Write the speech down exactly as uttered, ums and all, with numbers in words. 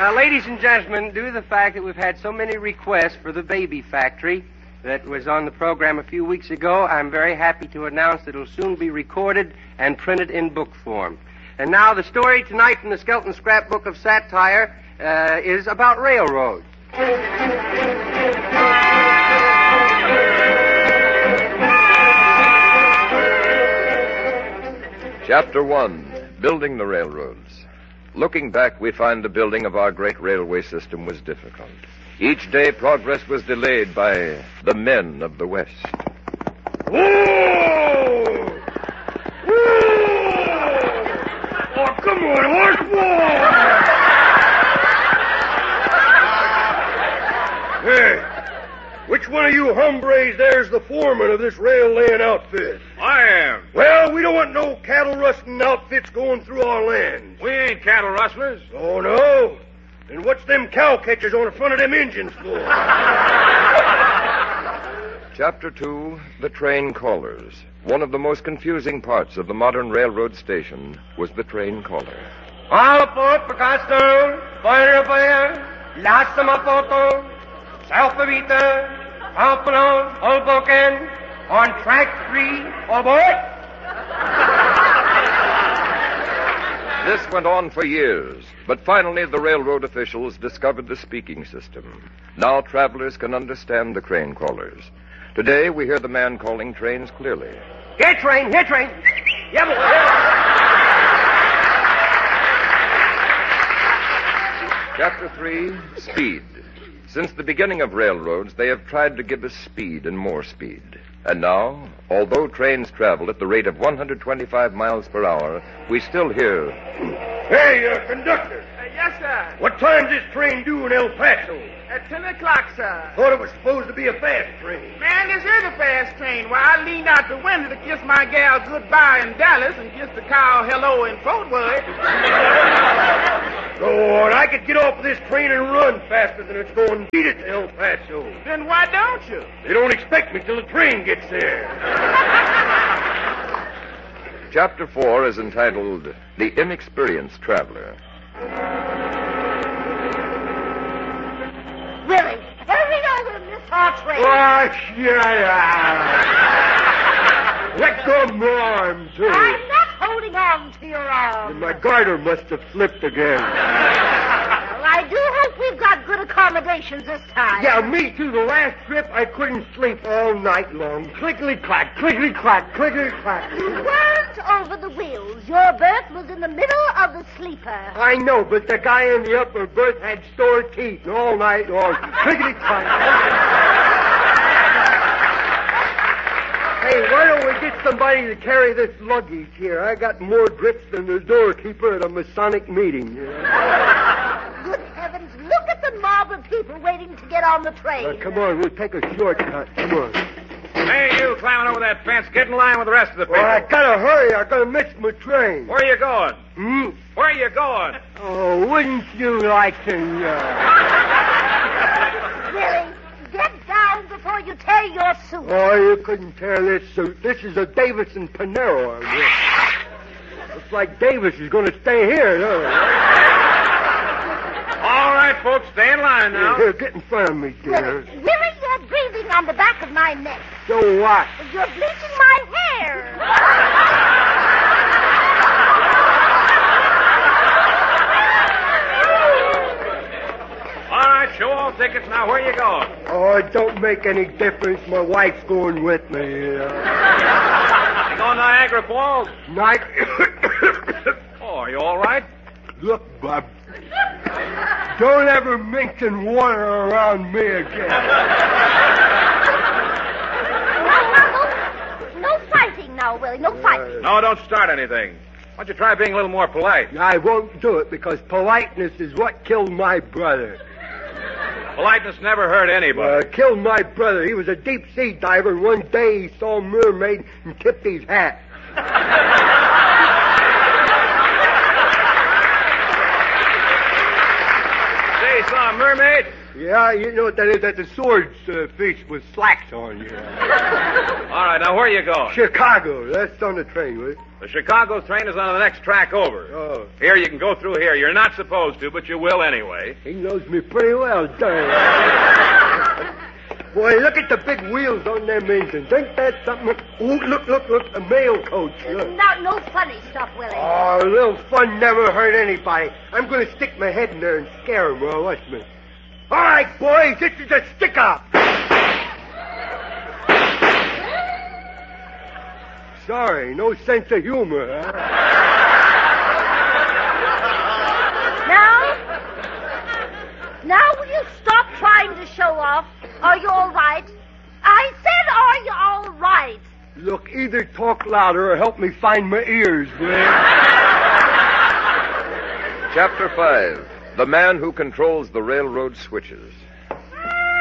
Well, ladies and gentlemen, due to the fact that we've had so many requests for the Baby Factory that was on the program a few weeks ago, I'm very happy to announce that it'll soon be recorded and printed in book form. And now the story tonight from the Skelton Scrapbook of Satire uh, is about railroads. Chapter one, Building the Railroads. Looking back, we find the building of our great railway system was difficult. Each day, progress was delayed by the men of the West. Whoa! Whoa! Oh, come on, horse, whoa! Hey, which one of you hombres there's the foreman of this rail-laying outfit? I am. Well, we don't want no cattle-rusting outfits going through our lands. We ain't cattle rustlers. Oh, no? Then what's them cow catchers on the front of them engines for? Chapter two, The Train Callers. One of the most confusing parts of the modern railroad station was the train caller. All aboard, Picasso, fire fire, Lástima Poto, South Evita, Pampelon, Hoboken, on track three, all aboard. This went on for years, but finally the railroad officials discovered the speaking system. Now travelers can understand the train callers. Today we hear the man calling trains clearly. Here, train, here, train. Yeah, boy. Chapter three, Speed. Since the beginning of railroads, they have tried to give us speed and more speed. And now, although trains travel at the rate of one hundred twenty-five miles per hour, we still hear... Hey, uh, conductor. Uh, yes, sir. What time's this train due in El Paso? At ten o'clock, sir. Thought it was supposed to be a fast train. Man, this is a fast train. Why, I leaned out the window to kiss my gal goodbye in Dallas and kiss the cow hello in Fort Worth. Lord, I could get off of this train and run faster than it's going to beat it to El Paso. Then why don't you? They don't expect me till the train gets there. Chapter four is entitled The Inexperienced Traveler. Willie, hurry over and miss our train. Oh, shut up. Let go of my arm, too. I'm not holding on to your arm. My garter must have slipped again. Well, I do hope we've got good accommodations this time. Yeah, me too. The last trip, I couldn't sleep all night long. Clickety-clack, clickety-clack, clickety-clack. You weren't over the wheels. Your berth was in the middle of the sleeper. I know, but the guy in the upper berth had sore teeth all night long. Clickety-clack. Hey, why don't we get somebody to carry this luggage here? I got more grips than the doorkeeper at a Masonic meeting. You know? Good heavens, look at the mob of people waiting to get on the train. Uh, come on, we'll take a shortcut. Come on. Hey, you climbing over that fence, get in line with the rest of the people. Well, I gotta hurry. I'm gonna miss my train. Where are you going? Hmm? Where are you going? Oh, wouldn't you like to know? Willie, get down before you tear your suit. Oh, you couldn't tear this suit. This is a Davis and Panero. I guess. Looks like Davis is going to stay here, doesn't it? All right, folks, stay in line now. Here, get in front of me, dear. Willie, Willie, you're breathing on the back of my neck. So what? You're bleaching my hair. All right, show all tickets. Now, where are you going? Oh, it don't make any difference. My wife's going with me. You know. You going to Niagara Falls? Night. Oh, are you all right? Look, Bub. Don't ever mention water around me again. No, no fighting now, Willie. No fighting. No, don't start anything. Why don't you try being a little more polite? I won't do it because politeness is what killed my brother. Politeness never hurt anybody. Uh, killed my brother. He was a deep-sea diver, and one day he saw a mermaid and tipped his hat. Say, he saw a mermaid? Yeah, you know that is that the sword's uh, fish with slacks on. You know. All right, now where are you going? Chicago. That's on the train, will it? The Chicago train is on the next track over. Oh. Here, you can go through here. You're not supposed to, but you will anyway. He knows me pretty well, darn. Boy, look at the big wheels on them engines. Ain't that something? Ooh, look, look, look, a mail coach. Look. Not no funny stuff, Willie. Oh, a little fun never hurt anybody. I'm going to stick my head in there and scare him. Well, watch me. All right, boys, this is a stick-up. Sorry, no sense of humor, huh? Now? Now will you stop trying to show off? Are you all right? I said, are you all right? Look, either talk louder or help me find my ears, will you? Chapter five. The Man Who Controls the Railroad Switches.